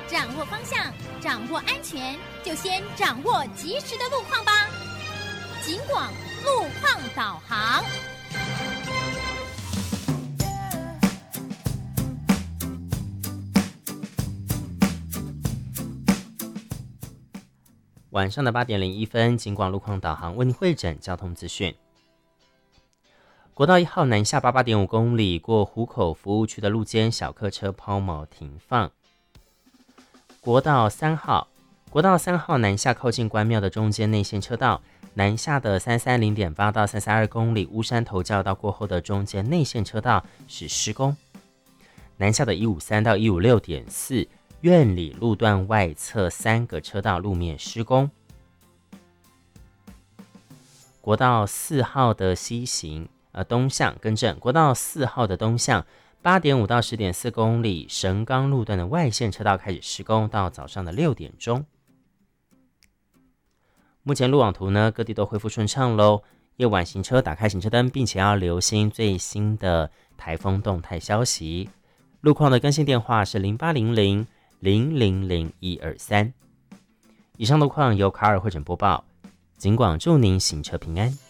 掌握方向，掌握安全，就先掌握及时的路况吧。警广路况导航。 晚上的8:01，警广路况导航为您汇整交通资讯。国道1号南下88.5公里，过湖口服务区的路肩小客车抛锚停放。国道3号南下靠近关庙的中间内线车道，南下的330.8到332公里乌山头交道过后的中间内线车道是施工。南下的153到156.4苑里路段外侧3个车道路面施工。国道4号的西行东向更正，国道4号的东向8.5到10.4公里神冈路段的外线车道开始施工，到早上的6点钟。目前路网图呢，各地都恢复顺畅咯。夜晚行车打开行车灯，并且要留心最新的台风动态消息。路况的更新电话是0800000123。以上路况由卡尔汇整播报，警广祝您行车平安。